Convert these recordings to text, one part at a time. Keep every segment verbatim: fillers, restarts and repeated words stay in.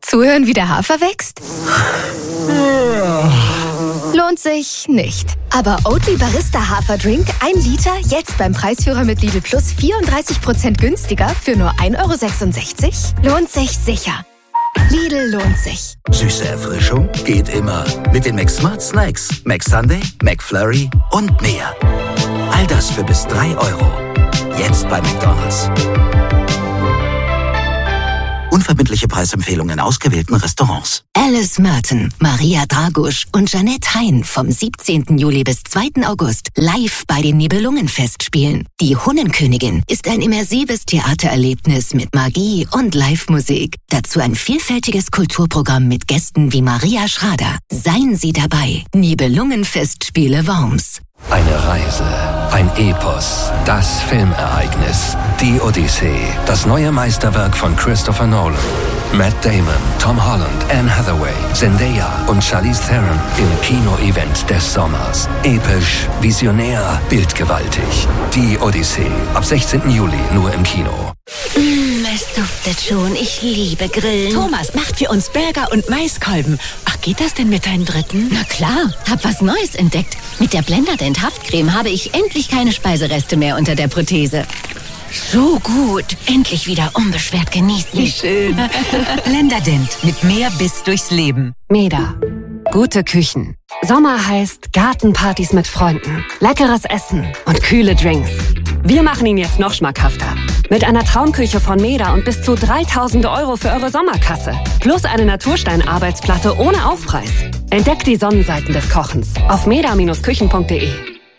Zuhören, wie der Hafer wächst? Lohnt sich nicht. Aber Oatly Barista Haferdrink, ein Liter, jetzt beim Preisführer mit Lidl Plus vierunddreißig Prozent günstiger für nur ein Euro sechsundsechzig? Lohnt sich sicher. Lidl lohnt sich. Süße Erfrischung geht immer. Mit den McSmart Snacks, McSunday, McFlurry und mehr. All das für bis drei Euro. Jetzt bei McDonald's. Unverbindliche Preisempfehlungen in ausgewählten Restaurants. Alice Merton, Maria Dragusch und Jeanette Hein vom siebzehnten Juli bis zweiten August live bei den Nibelungenfestspielen. Die Hunnenkönigin ist ein immersives Theatererlebnis mit Magie und Live-Musik. Dazu ein vielfältiges Kulturprogramm mit Gästen wie Maria Schrader. Seien Sie dabei. Nibelungenfestspiele Worms. Eine Reise, ein Epos, das Filmereignis, die Odyssee, das neue Meisterwerk von Christopher Nolan. Matt Damon, Tom Holland, Anne Hathaway, Zendaya und Charlize Theron im Kino-Event des Sommers. Episch, visionär, bildgewaltig. Die Odyssee, ab sechzehnten Juli nur im Kino. Mmh, es duftet schon. Ich liebe Grillen. Thomas macht für uns Burger und Maiskolben. Ach, geht das denn mit deinem dritten? Na klar, hab was Neues entdeckt. Mit der Blenderdent Haftcreme habe ich endlich keine Speisereste mehr unter der Prothese. So gut. Endlich wieder unbeschwert genießen. Wie schön. Blenderdent mit mehr Biss durchs Leben. Meda. Gute Küchen. Sommer heißt Gartenpartys mit Freunden, leckeres Essen und kühle Drinks. Wir machen ihn jetzt noch schmackhafter. Mit einer Traumküche von Meda und bis zu dreitausend Euro für eure Sommerkasse. Plus eine Naturstein-Arbeitsplatte ohne Aufpreis. Entdeckt die Sonnenseiten des Kochens auf meda Bindestrich küchen punkt de.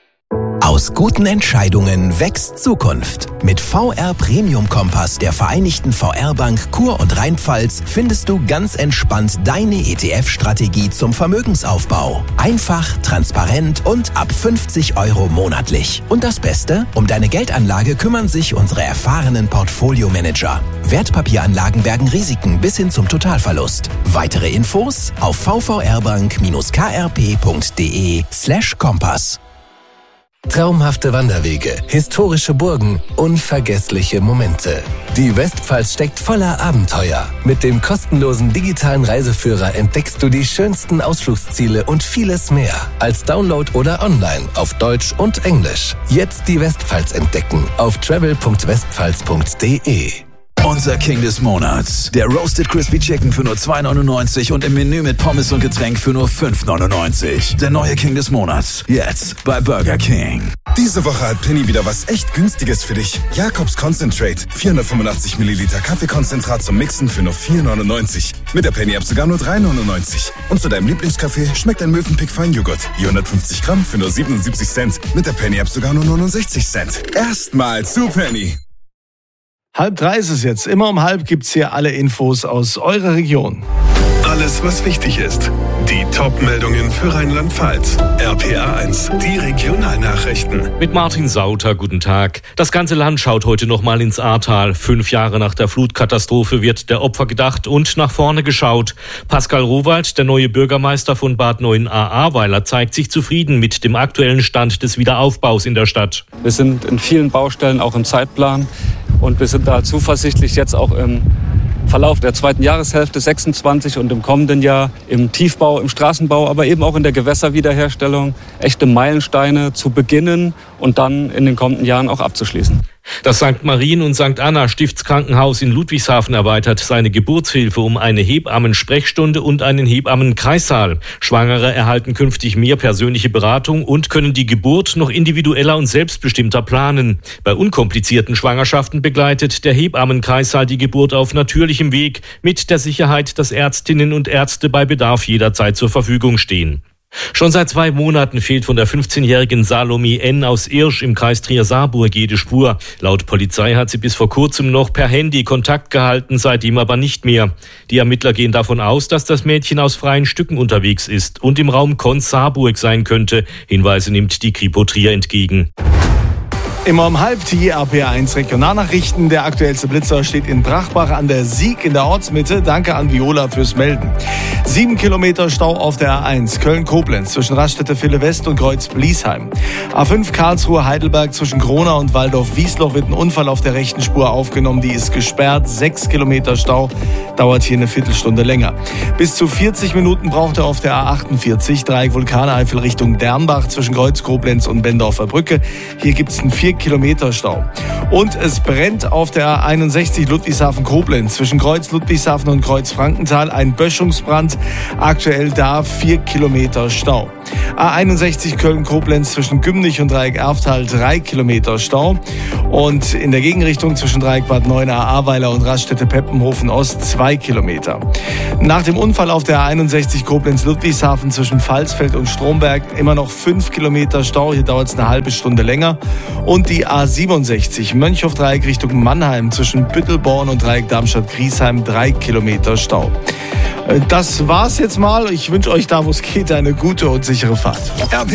Aus guten Entscheidungen wächst Zukunft. Mit V R Premium Kompass der Vereinigten V R Bank Kur- und Rheinpfalz findest du ganz entspannt deine E T F-Strategie zum Vermögensaufbau. Einfach, transparent und ab fünfzig Euro monatlich. Und das Beste? Um deine Geldanlage kümmern sich unsere erfahrenen Portfolio-Manager. Wertpapieranlagen bergen Risiken bis hin zum Totalverlust. Weitere Infos auf v v r bank k r p punkt d e slash Kompass. Traumhafte Wanderwege, historische Burgen, unvergessliche Momente. Die Westpfalz steckt voller Abenteuer. Mit dem kostenlosen digitalen Reiseführer entdeckst du die schönsten Ausflugsziele und vieles mehr. Als Download oder online auf Deutsch und Englisch. Jetzt die Westpfalz entdecken auf travel punkt westpfalz punkt de. Unser King des Monats. Der Roasted Crispy Chicken für nur zwei neunundneunzig und im Menü mit Pommes und Getränk für nur fünf neunundneunzig. Der neue King des Monats. Jetzt bei Burger King. Diese Woche hat Penny wieder was echt Günstiges für dich. Jakobs Concentrate. vierhundertfünfundachtzig Milliliter Kaffeekonzentrat zum Mixen für nur vier neunundneunzig. Mit der Penny-App sogar nur drei neunundneunzig. Und zu deinem Lieblingskaffee schmeckt ein Mövenpick Feinjoghurt. vierhundertfünfzig Gramm für nur siebenundsiebzig Cent. Mit der Penny-App sogar nur neunundsechzig Cent. Erstmal zu Penny. Halb drei ist es jetzt. Immer um halb gibt's hier alle Infos aus eurer Region. Alles, was wichtig ist. Die Top-Meldungen für Rheinland-Pfalz. R P A eins, die Regionalnachrichten. Mit Martin Sauter, guten Tag. Das ganze Land schaut heute nochmal ins Ahrtal. Fünf Jahre nach der Flutkatastrophe wird der Opfer gedacht und nach vorne geschaut. Pascal Rowald, der neue Bürgermeister von Bad Neuenahr-Ahrweiler, zeigt sich zufrieden mit dem aktuellen Stand des Wiederaufbaus in der Stadt. Wir sind in vielen Baustellen auch im Zeitplan und wir sind da zuversichtlich jetzt auch im Verlauf der zweiten Jahreshälfte sechsundzwanzig und im kommenden Jahr im Tiefbau, im Straßenbau, aber eben auch in der Gewässerwiederherstellung echte Meilensteine zu beginnen und dann in den kommenden Jahren auch abzuschließen. Das Sankt Marien- und Sankt Anna Stiftskrankenhaus in Ludwigshafen erweitert seine Geburtshilfe um eine Hebammen-Sprechstunde und einen Hebammen-Kreissaal. Schwangere erhalten künftig mehr persönliche Beratung und können die Geburt noch individueller und selbstbestimmter planen. Bei unkomplizierten Schwangerschaften begleitet der Hebammen-Kreissaal die Geburt auf natürlichem Weg mit der Sicherheit, dass Ärztinnen und Ärzte bei Bedarf jederzeit zur Verfügung stehen. Schon seit zwei Monaten fehlt von der fünfzehnjährigen Salome N. aus Irsch im Kreis Trier-Saarburg jede Spur. Laut Polizei hat sie bis vor kurzem noch per Handy Kontakt gehalten, seitdem aber nicht mehr. Die Ermittler gehen davon aus, dass das Mädchen aus freien Stücken unterwegs ist und im Raum Konz-Saarburg sein könnte. Hinweise nimmt die Kripo Trier entgegen. Immer um halb die R P eins Regionalnachrichten. Der aktuellste Blitzer steht in Brachbach an der Sieg in der Ortsmitte. Danke an Viola fürs Melden. Sieben Kilometer Stau auf der A eins Köln-Koblenz zwischen Raststätte-Ville-West und Kreuz-Bliesheim. A fünf Karlsruhe-Heidelberg zwischen Gronau und Waldorf-Wiesloch wird ein Unfall auf der rechten Spur aufgenommen. Die ist gesperrt. Sechs Kilometer Stau. Dauert hier eine Viertelstunde länger. Bis zu vierzig Minuten braucht er auf der A achtundvierzig Dreieck Vulkaneifel Richtung Dernbach zwischen Kreuz-Koblenz und Bendorfer Brücke. Hier gibt es einen vier Kilometer Stau. Und es brennt auf der A einundsechzig Ludwigshafen-Koblenz zwischen Kreuz Ludwigshafen und Kreuz Frankenthal. Ein Böschungsbrand. Aktuell da vier Kilometer Stau. A einundsechzig Köln-Koblenz zwischen Gümnich und Dreieck Erftal drei Kilometer Stau. Und in der Gegenrichtung zwischen Dreieck Bad Neuenahr, Ahrweiler und Raststätte Peppenhofen Ost zwei Kilometer. Nach dem Unfall auf der A einundsechzig Koblenz-Ludwigshafen zwischen Pfalzfeld und Stromberg immer noch fünf Kilometer Stau. Hier dauert es eine halbe Stunde länger. Und die A siebenundsechzig Mönchhof-Dreieck Richtung Mannheim zwischen Büttelborn und Dreieck Darmstadt-Griesheim drei Kilometer Stau. Das war's jetzt mal. Ich wünsche euch da, wo es geht, eine gute und sichere Fahrt.